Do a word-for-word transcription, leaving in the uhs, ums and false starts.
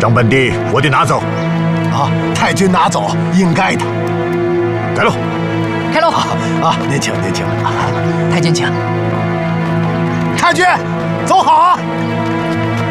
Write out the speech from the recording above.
张本地，我得拿走。 啊，太君拿走，应该的。 开路， 开路！ 啊，您请，您请。 太君请。 太君，走好啊！